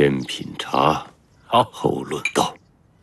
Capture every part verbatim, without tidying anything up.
先品茶， 好， 后论道。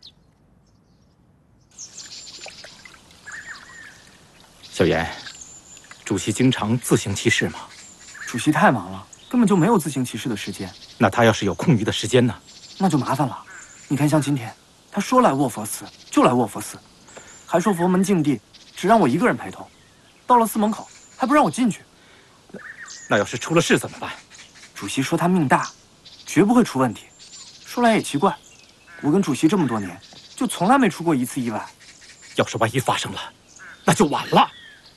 小严，主席经常自行其事吗？ 主席太忙了，根本就没有自行其事的时间。 那他要是有空余的时间呢？ 那就麻烦了。你看，像今天，他说来卧佛寺就来卧佛寺，还说佛门净地，只让我一个人陪同。到了寺门口，还不让我进去。 那, 那要是出了事怎么办？ 主席说他命大，绝不会出问题。说来也奇怪，我跟主席这么多年，就从来没出过一次意外。 要是万一发生了，那就晚了。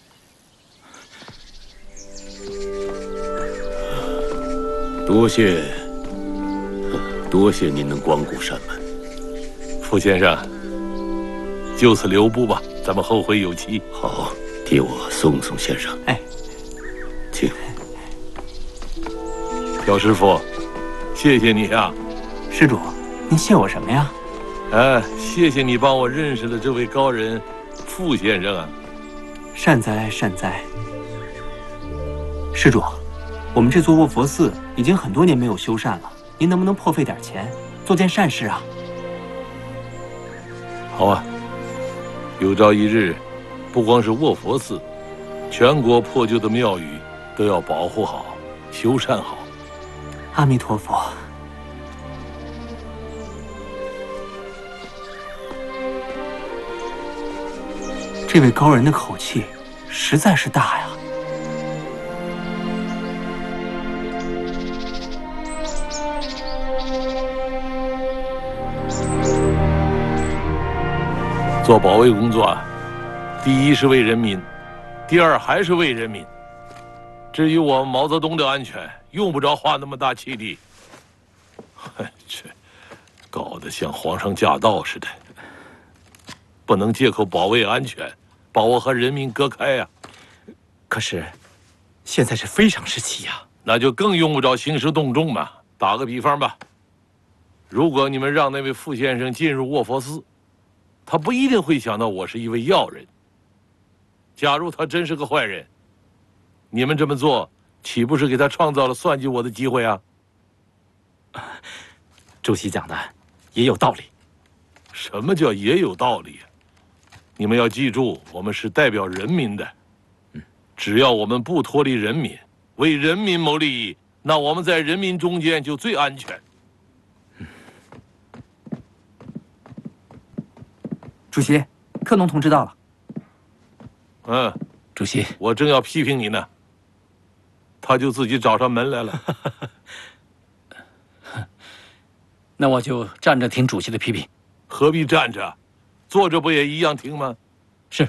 多谢，多谢您能光顾山门。 傅先生，就此留步吧，咱们后会有期。 好，替我送送先生。 哎， 请。 朴师傅，谢谢你啊。 施主，您谢我什么呀？ 哎，谢谢你帮我认识了这位高人，傅先生啊。 善哉善哉。施主，我们这座卧佛寺已经很多年没有修缮了，您能不能破费点钱，做件善事啊？ 好啊，有朝一日，不光是卧佛寺，全国破旧的庙宇都要保护好、修缮好。 阿弥陀佛。这位高人的口气实在是大呀。 做保卫工作啊，第一是为人民，第二还是为人民。至于我毛泽东的安全，用不着花那么大气力。这搞得像皇上驾到似的，不能借口保卫安全，把我和人民隔开呀。 可是，现在是非常时期呀， 那就更用不着兴师动众嘛。打个比方吧，如果你们让那位傅先生进入卧佛寺，他不一定会想到我是一位要人。假如他真是个坏人，你们这么做，岂不是给他创造了算计我的机会啊？ 主席讲的也有道理。 什么叫也有道理啊？你们要记住，我们是代表人民的。只要我们不脱离人民，为人民谋利益，那我们在人民中间就最安全。 主席，克农同志到了。 嗯， 主席， 我正要批评你呢，他就自己找上门来了。 那我就站着听主席的批评。 何必站着？坐着不也一样听吗？ 是，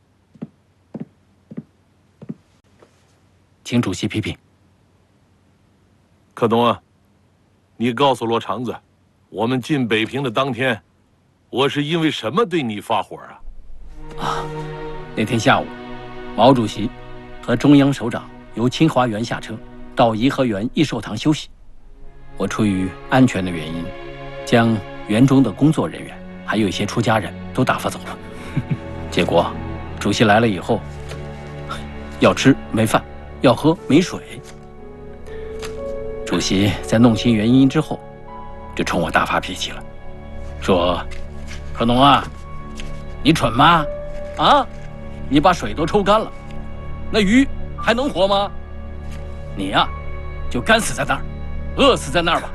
请主席批评。 克东啊，你告诉罗长子，我们进北平的当天，我是因为什么对你发火啊？ 啊，那天下午，毛主席和中央首长由清华园下车，到颐和园益寿堂休息。我出于安全的原因，将园中的工作人员还有一些出家人都打发走了。结果，主席来了以后，要吃没饭，要喝没水。主席在弄清原因之后，就冲我大发脾气了，说：“可农啊，你蠢吗？啊，你把水都抽干了，那鱼还能活吗？你呀、啊，就干死在那儿，饿死在那儿吧。”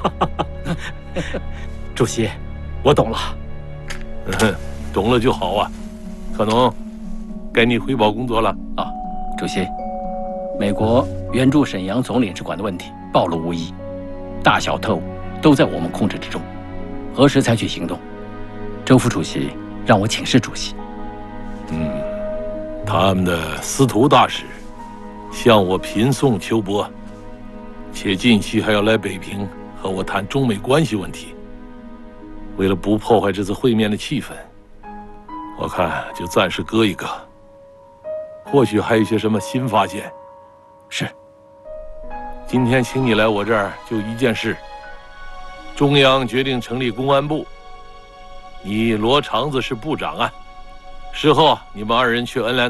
主席，我懂了。 嗯，懂了就好啊。可农，该你汇报工作了啊。主席，美国援助沈阳总领事馆的问题暴露无遗，大小特务都在我们控制之中。何时采取行动？周副主席让我请示主席。 嗯，他们的司徒大使向我频送秋波，且近期还要来北平和我谈中美关系问题。为了不破坏这次会面的气氛，我看就暂时搁一搁。或许还有一些什么新发现。 是。 今天请你来我这儿就一件事。中央决定成立公安部，你罗长子是部长啊。事后你们二人去恩来